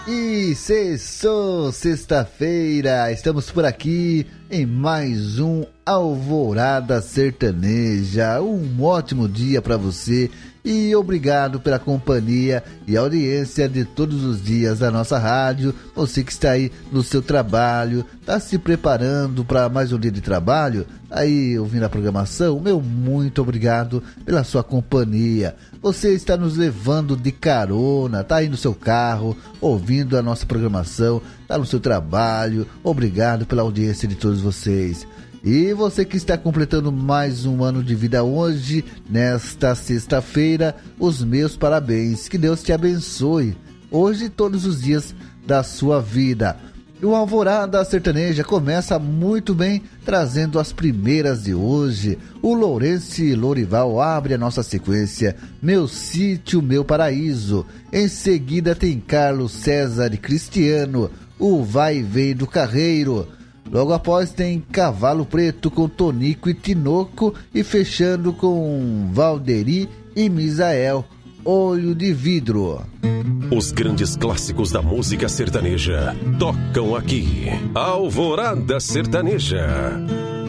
E sextou, sexta-feira, estamos por aqui em mais um Alvorada Sertaneja. Um ótimo dia para você e obrigado pela companhia e audiência de todos os dias da nossa rádio. Você que está aí no seu trabalho, está se preparando para mais um dia de trabalho, aí ouvindo a programação, meu muito obrigado pela sua companhia. Você está nos levando de carona, está aí no seu carro, ouvindo a nossa programação, está no seu trabalho, obrigado pela audiência de todos vocês. E você que está completando mais um ano de vida hoje, nesta sexta-feira, os meus parabéns. Que Deus te abençoe, hoje e todos os dias da sua vida. E o Alvorada Sertaneja começa muito bem, trazendo as primeiras de hoje. O Lourenço Lorival abre a nossa sequência, Meu Sítio, Meu Paraíso. Em seguida tem Carlos César e Cristiano, O Vai e Vem do Carreiro. Logo após tem Cavalo Preto com Tonico e Tinoco, e fechando com Valderi e Misael, Olho de Vidro. Os grandes clássicos da música sertaneja tocam aqui. Alvorada Sertaneja.